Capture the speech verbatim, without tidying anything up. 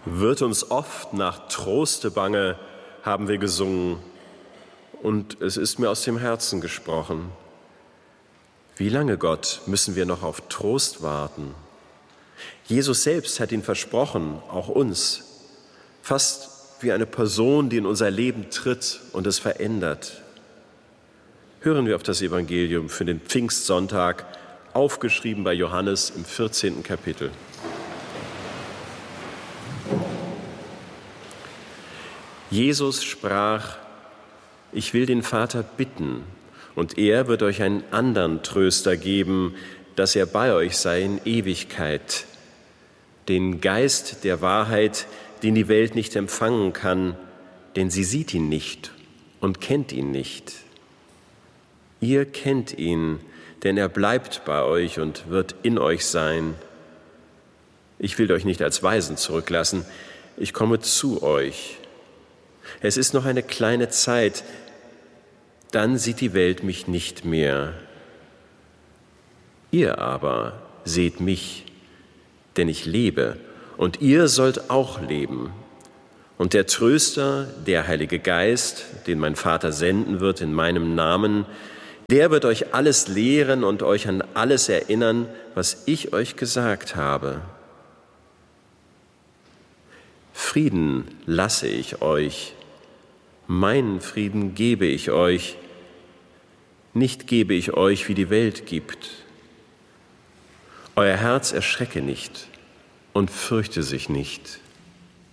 Wird uns oft nach Troste bange, haben wir gesungen, und es ist mir aus dem Herzen gesprochen. Wie lange, Gott, müssen wir noch auf Trost warten? Jesus selbst hat ihn versprochen, auch uns, fast wie eine Person, die in unser Leben tritt und es verändert. Hören wir auf das Evangelium für den Pfingstsonntag, aufgeschrieben bei Johannes im vierzehnten Kapitel. Jesus sprach: Ich will den Vater bitten, und er wird euch einen anderen Tröster geben, dass er bei euch sei in Ewigkeit, den Geist der Wahrheit, den die Welt nicht empfangen kann, denn sie sieht ihn nicht und kennt ihn nicht. Ihr kennt ihn, denn er bleibt bei euch und wird in euch sein. Ich will euch nicht als Waisen zurücklassen, ich komme zu euch. Es ist noch eine kleine Zeit, dann sieht die Welt mich nicht mehr. Ihr aber seht mich, denn ich lebe, und ihr sollt auch leben. Und der Tröster, der Heilige Geist, den mein Vater senden wird in meinem Namen, der wird euch alles lehren und euch an alles erinnern, was ich euch gesagt habe. Frieden lasse ich euch, meinen Frieden gebe ich euch, nicht gebe ich euch, wie die Welt gibt. Euer Herz erschrecke nicht und fürchte sich nicht.